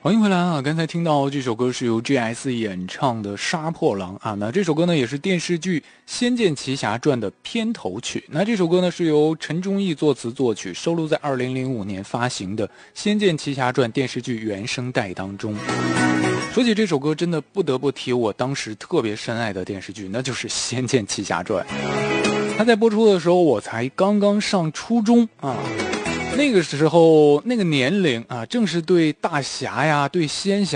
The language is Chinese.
欢迎回来啊！刚才听到这首歌是由 GS 演唱的《杀破狼》啊，那这首歌呢也是电视剧《仙剑奇侠传》的片头曲。那这首歌呢是由陈忠义作词作曲，收录在2005年发行的《仙剑奇侠传》电视剧原声带当中。说起这首歌，真的不得不提我当时特别深爱的电视剧，那就是《仙剑奇侠传》。它在播出的时候，我才刚刚上初中啊。那个时候那个年龄啊，正是对大侠呀、对仙侠